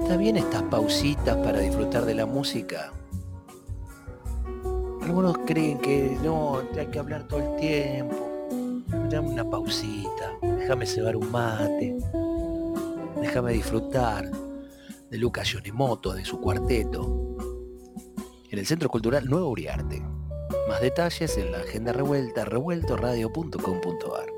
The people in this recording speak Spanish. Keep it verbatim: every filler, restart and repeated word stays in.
¿Está bien estas pausitas para disfrutar de la música? Algunos creen que no, hay que hablar todo el tiempo. Dame una pausita, déjame cebar un mate, déjame disfrutar de Lucas Yonemoto, de su cuarteto, en el Centro Cultural Nuevo Uriarte. Más detalles en la agenda revuelta, revueltoradio punto com punto ar.